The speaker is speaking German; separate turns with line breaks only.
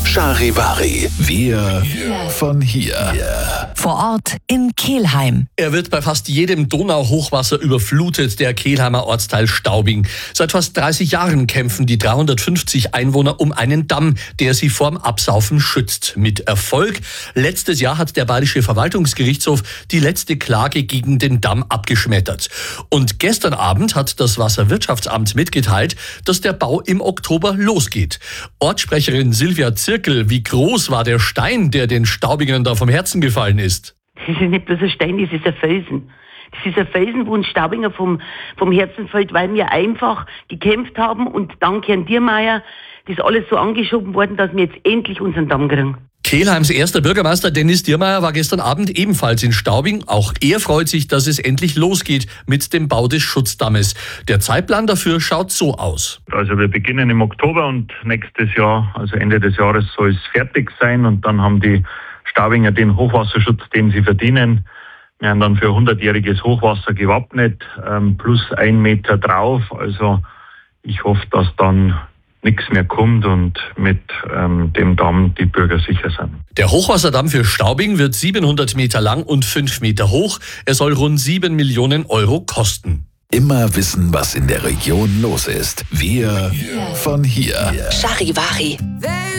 Charivari. Wir von hier.
Vor Ort in Kelheim.
Er wird bei fast jedem Donauhochwasser überflutet, der Kelheimer Ortsteil Staubing. Seit fast 30 Jahren kämpfen die 350 Einwohner um einen Damm, der sie vorm Absaufen schützt. Mit Erfolg. Letztes Jahr hat der Bayerische Verwaltungsgerichtshof die letzte Klage gegen den Damm abgeschmettert. Und gestern Abend hat das Wasserwirtschaftsamt mitgeteilt, dass der Bau im Oktober losgeht. Ortssprecherin Silvia Zirkel, wie groß war der Stein, der den Staubingern da vom Herzen gefallen ist?
Das ist nicht bloß ein Stein, das ist ein Felsen. Das ist ein Felsen, wo uns Staubinger vom Herzen fällt, weil wir einfach gekämpft haben und dank Herrn Diermeier das alles so angeschoben worden, dass wir jetzt endlich unseren Damm kriegen.
Kelheims erster Bürgermeister Dennis Diermeier war gestern Abend ebenfalls in Staubing. Auch er freut sich, dass es endlich losgeht mit dem Bau des Schutzdammes. Der Zeitplan dafür schaut so aus.
Also wir beginnen im Oktober und nächstes Jahr, also Ende des Jahres, soll es fertig sein und dann haben die Staubinger den Hochwasserschutz, den sie verdienen. Wir haben dann für 100-jähriges Hochwasser gewappnet, plus 1 Meter drauf. Also ich hoffe, dass dann nichts mehr kommt und mit dem Damm die Bürger sicher sind.
Der Hochwasserdamm für Staubing wird 700 Meter lang und 5 Meter hoch. Er soll rund 7 Millionen Euro kosten.
Immer wissen, was in der Region los ist. Wir von hier.
Charivari.